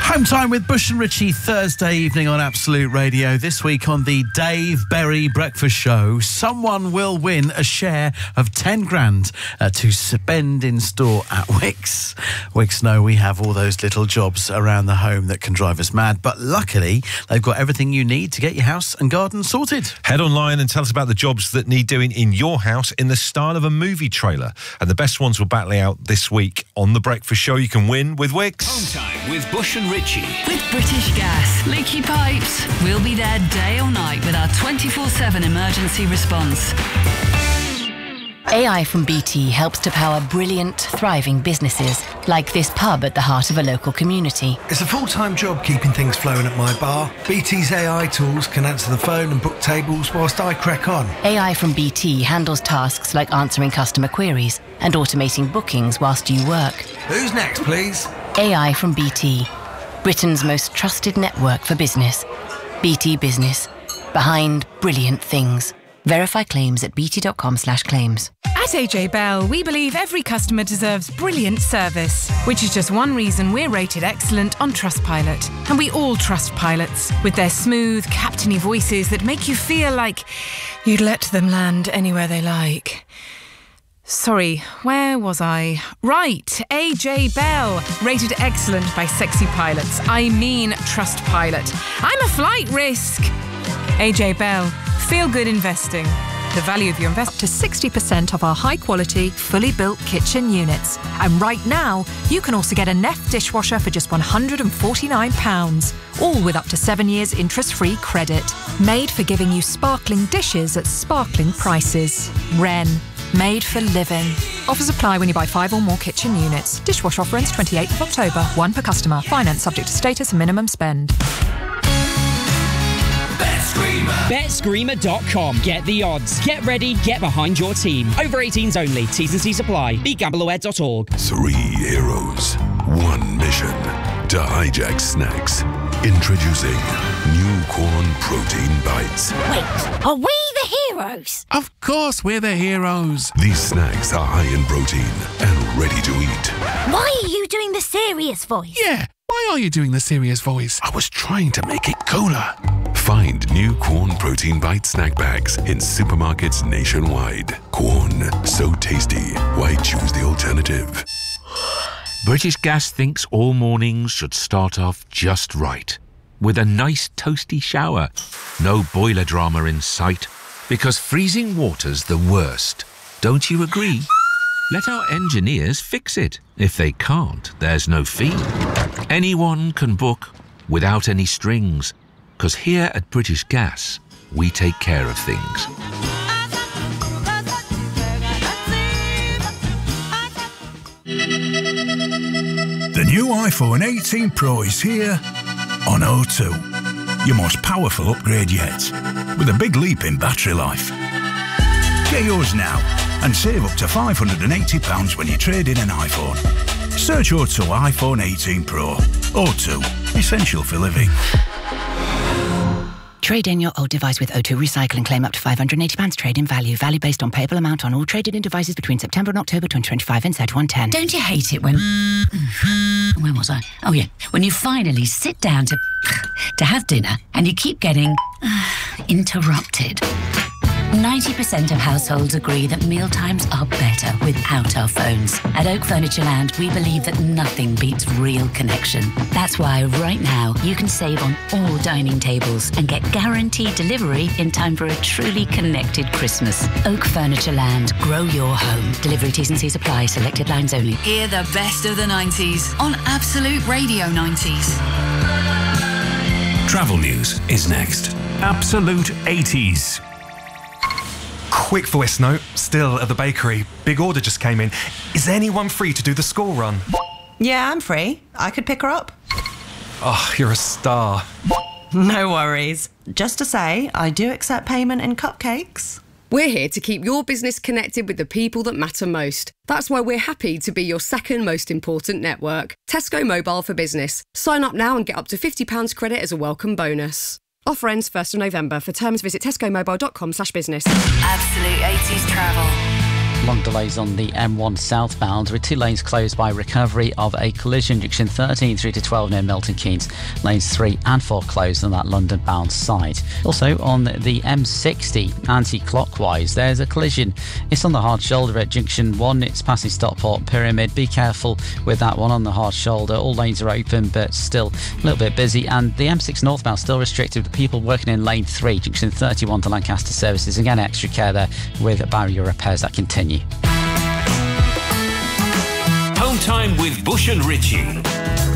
Home time with Bush and Richie, Thursday evening on Absolute Radio. This week on the Dave Berry Breakfast Show, someone will win a share of 10 grand to spend in store at Wickes. Wickes know we have all those little jobs around the home that can drive us mad, but luckily they've got everything you need to get your house and garden sorted. Head online and tell us about the jobs that need doing in your house in the style of a movie trailer. And the best ones will battle it out this week on The Breakfast Show. You can win with Wickes. Home time with Bush and Richie. With British Gas. Leaky pipes. We'll be there day or night with our 24/7 emergency response. AI from BT helps to power brilliant, thriving businesses, like this pub at the heart of a local community. It's a full-time job keeping things flowing at my bar. BT's AI tools can answer the phone and book tables whilst I crack on. AI from BT handles tasks like answering customer queries and automating bookings whilst you work. Who's next, please? AI from BT, Britain's most trusted network for business. BT Business. Behind brilliant things. Verify claims at bt.com/claims. At AJ Bell, we believe every customer deserves brilliant service, which is just one reason we're rated excellent on Trustpilot. And we all trust pilots, with their smooth, captainy voices that make you feel like you'd let them land anywhere they like. Sorry, where was I? Right, AJ Bell, rated excellent by sexy pilots. I mean Trustpilot. I'm a flight risk. AJ Bell, feel good investing. The value of your investment. To 60% of our high-quality, fully built kitchen units. And right now, you can also get a Neff dishwasher for just £149, all with up to 7 years interest-free credit. Made for giving you sparkling dishes at sparkling prices. Wren. Made for living. Offers apply when you buy 5 or more kitchen units. Dishwasher offer ends 28th of October. 1 per customer. Finance subject to status and minimum spend. BetScreamer.com. Get the odds. Get ready. Get behind your team. Over 18s only. T's and C's apply. BeGambleAware.org. 3 heroes. 1 mission. To hijack snacks. Introducing new corn protein bites. Wait, are we the heroes? Of course we're the heroes. These snacks are high in protein and ready to eat. Why are you doing the serious voice? Yeah, why are you doing the serious voice? I was trying to make it cooler. Find new corn protein bite snack bags in supermarkets nationwide. Corn, so tasty. Why choose the alternative? British Gas thinks all mornings should start off just right, with a nice toasty shower. No boiler drama in sight, because freezing water's the worst. Don't you agree? Let our engineers fix it. If they can't, there's no fee. Anyone can book without any strings, because here at British Gas, we take care of things. The new iPhone 18 Pro is here on O2. Your most powerful upgrade yet, with a big leap in battery life. Get yours now and save up to £580 when you trade in an iPhone. Search O2 iPhone 18 Pro. O2, essential for living. Trade in your old device with O2 Recycle and claim up to £580 trade-in value. Value based on payable amount on all traded-in devices between September and October 2025 in Z110. Don't you hate it when... Where was I? Oh, yeah. When you finally sit down to have dinner and you keep getting interrupted. 90% of households agree that mealtimes are better without our phones. At Oak Furniture Land, we believe that nothing beats real connection. That's why right now you can save on all dining tables and get guaranteed delivery in time for a truly connected Christmas. Oak Furniture Land. Grow your home. Delivery T's and C's apply. Selected lines only. Hear the best of the 90s on Absolute Radio 90s. Travel news is next. Absolute 80s. Quick voice note, still at the bakery. Big order just came in. Is anyone free to do the school run? Yeah, I'm free. I could pick her up. Oh, you're a star. No worries. Just to say, I do accept payment in cupcakes. We're here to keep your business connected with the people that matter most. That's why we're happy to be your second most important network. Tesco Mobile for Business. Sign up now and get up to £50 credit as a welcome bonus. Offer ends 1st of November. For terms, visit tescomobile.com/business. Absolute 80s travel. Long delays on the M1 southbound with 2 lanes closed by recovery of a collision. Junction 13 through to 12 near Milton Keynes. Lanes 3 and 4 closed on that London bound side. Also on the M60 anti-clockwise, there's a collision. It's on the hard shoulder at Junction 1. It's passing Stockport Pyramid. Be careful with that one on the hard shoulder. All lanes are open but still a little bit busy. And the M6 northbound still restricted with people working in lane 3, Junction 31 to Lancaster services. Again, extra care there with barrier repairs that continue. Home time with Bush and Ritchie.